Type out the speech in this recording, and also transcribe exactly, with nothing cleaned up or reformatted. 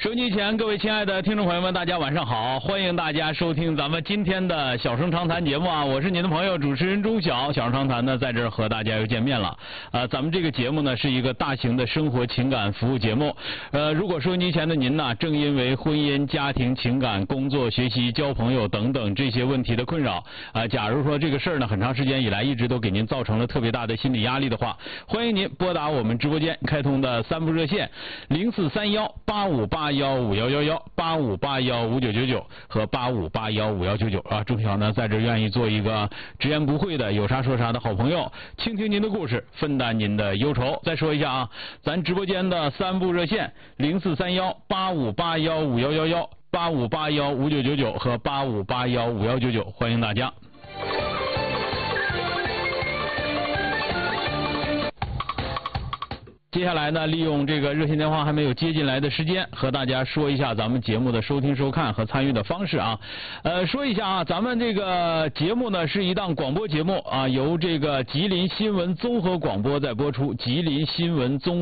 收机前，各位亲爱的听众朋友们，大家晚上好！欢迎大家收听咱们今天的小声长谈节目啊，我是您的朋友主持人钟晓。小声长谈呢，在这儿和大家又见面了。呃，咱们这个节目呢是一个大型的生活情感服务节目。呃，如果收音机前的您呢，正因为婚姻、家庭、情感、工作、学习、交朋友等等这些问题的困扰啊、呃，假如说这个事儿呢，很长时间以来一直都给您造成了特别大的心理压力的话，欢迎您拨打我们直播间开通的三部热线零四三幺八五八幺五幺幺幺八五八幺五九九九和八五八幺五幺九九啊，钟晓呢在这愿意做一个直言不讳的有啥说啥的好朋友，倾听您的故事，分担您的忧愁。再说一下啊，咱直播间的三部热线零四三幺八五八幺五幺幺幺八五八幺五九九九和八五八幺五幺九九，欢迎大家。接下来呢，利用这个热线电话还没有接进来的时间，和大家说一下咱们节目的收听收看和参与的方式啊。呃，说一下啊，咱们这个节目呢是一档广播节目啊，由这个吉林新闻综合广播在播出，吉林新闻综